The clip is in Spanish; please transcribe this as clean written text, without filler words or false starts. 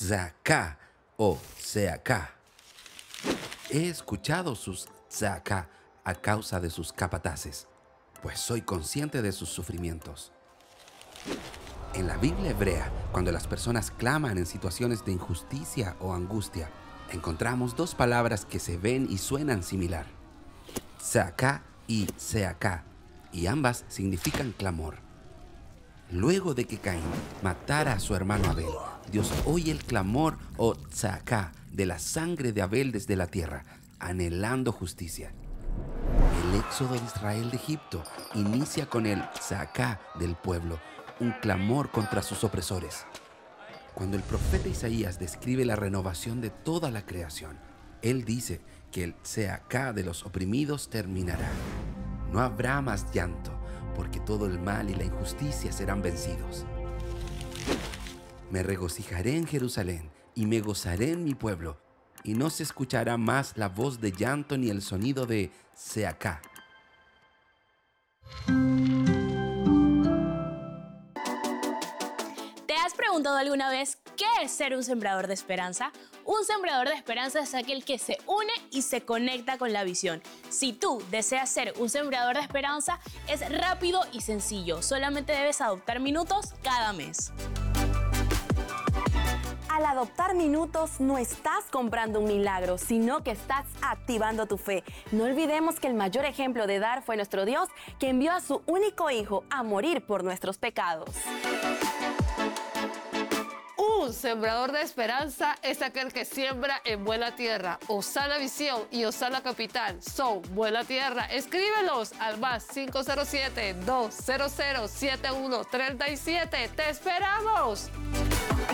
tzaká o seacá. He escuchado sus tzaká a causa de sus capataces, pues soy consciente de sus sufrimientos. En la Biblia hebrea, cuando las personas claman en situaciones de injusticia o angustia, encontramos dos palabras que se ven y suenan similar: tzaká y seacá, y ambas significan clamor. Luego de que Caín matara a su hermano Abel, Dios oye el clamor o tzaká de la sangre de Abel desde la tierra, anhelando justicia. El éxodo de Israel de Egipto inicia con el tzaká del pueblo, un clamor contra sus opresores. Cuando el profeta Isaías describe la renovación de toda la creación, él dice que el tzaká de los oprimidos terminará. No habrá más llanto, porque todo el mal y la injusticia serán vencidos. Me regocijaré en Jerusalén y me gozaré en mi pueblo, y no se escuchará más la voz de llanto ni el sonido de seacá. ¿Te has preguntado alguna vez qué es ser un sembrador de esperanza? Un sembrador de esperanza es aquel que se une y se conecta con la visión. Si tú deseas ser un sembrador de esperanza, es rápido y sencillo. Solamente debes adoptar minutos cada mes. Al adoptar minutos no estás comprando un milagro, sino que estás activando tu fe. No olvidemos que el mayor ejemplo de dar fue nuestro Dios, que envió a su único hijo a morir por nuestros pecados. Un sembrador de esperanza es aquel que siembra en buena tierra. Osana Visión y Osana Capital son buena tierra. Escríbelos al más 507-200-7137. ¡Te esperamos!